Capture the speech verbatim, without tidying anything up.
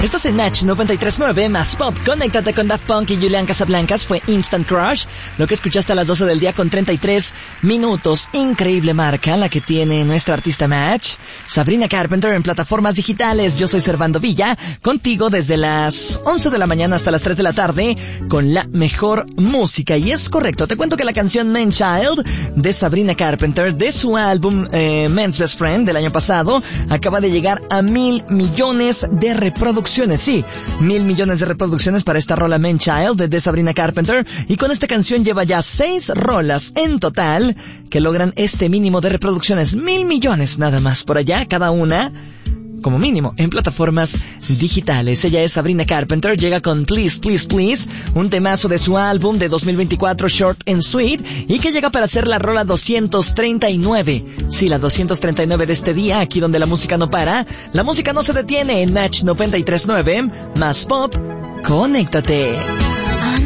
Estás en Match noventa y tres punto nueve más Pop. Conéctate con Daft Punk y Julián Casablancas. Fue Instant Crush, lo que escuchaste a las doce del día con treinta y tres minutos. Increíble marca la que tiene nuestra artista Match. Sabrina Carpenter en plataformas digitales. Yo soy Servando Villa, contigo desde las once de la mañana hasta las tres de la tarde con la mejor música. Y es correcto, te cuento que la canción Man Child de Sabrina Carpenter, de su álbum eh, Man's Best Friend del año pasado, acaba de llegar a mil millones de reproducciones. Sí, mil millones de reproducciones para esta rola Man Child de, de Sabrina Carpenter. Y con esta canción lleva ya seis rolas en total que logran este mínimo de reproducciones. Mil millones nada más por allá, cada una como mínimo en plataformas digitales. Ella es Sabrina Carpenter, llega con Please, Please, Please, un temazo de su álbum de dos mil veinticuatro, Short and Sweet, y que llega para ser la rola doscientos treinta y nueve. Sí, la doscientos treinta y nueve de este día, aquí donde la música no para, la música no se detiene en Match noventa y tres punto nueve, más Pop, conéctate.